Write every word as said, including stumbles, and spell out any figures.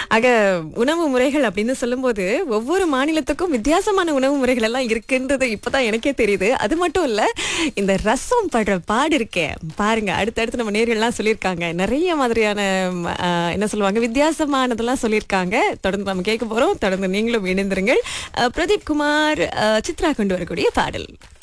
ஆக உணவு முறைகள் அப்படின்னு சொல்லும்போது ஒவ்வொரு மாநிலத்துக்கும் வித்தியாசமான உணவு முறைகள் எல்லாம் இருக்குன்றது இப்பதான் எனக்கே தெரியுது. அது மட்டும் இல்ல, இந்த ரசம் படுற பாடு இருக்கே பாருங்க, அடுத்தடுத்து நம்ம நேர்கள்லாம் சொல்லியிருக்காங்க. நிறைய மாதிரியான ம், ஆ, என்ன சொல்லுவாங்க, வித்தியாசமானதெல்லாம் சொல்லியிருக்காங்க. தொடர்ந்து நம்ம கேட்க போறோம். தொடர்ந்து நீங்களும் இணைந்திருங்கள். அ, பிரதீப் குமார், அ, சித்ரா கொண்டு வரக்கூடிய பாடல்.